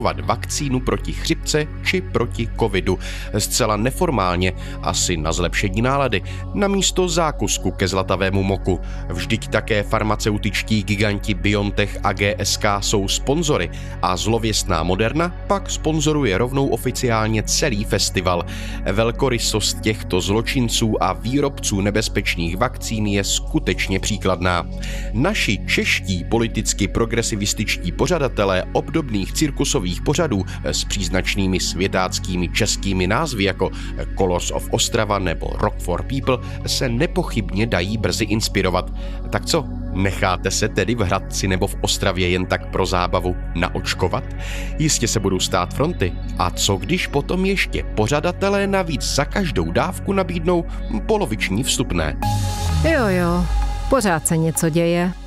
vakcínu proti chřipce či proti covidu. Zcela neformálně, asi na zlepšení nálady, namísto zákusku ke zlatavému moku. Vždyť také farmaceutičtí giganti BioNTech a GSK jsou sponzory a zlověstná Moderna pak sponzoruje rovnou oficiálně celý festival. Velkorysost těchto zločinců a výrobců nebezpečných vakcín je skutečně příkladná. Naši čeští politicky progresivističtí pořadatelé obdobných cirkusových pořadů s příznačnými světáckými českými názvy jako Colors of Ostrava nebo Rock for People se nepochybně dají brzy inspirovat. Tak co, necháte se tedy v Hradci nebo v Ostravě jen tak pro zábavu naočkovat? Jistě se budou stát fronty. A co když potom ještě pořadatelé navíc za každou dávku nabídnou poloviční vstupné? Jo, pořád se něco děje.